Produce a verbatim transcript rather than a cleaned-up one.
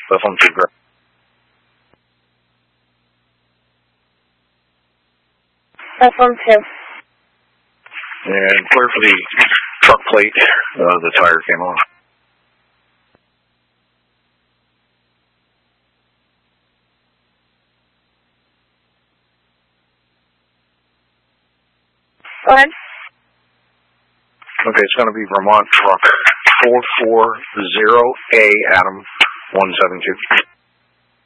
Platform two, correct. Platform two. And clear for the truck plate. Uh, the tire came off. Go ahead. Okay, it's going to be Vermont Truck four four zero A Adam one seven two.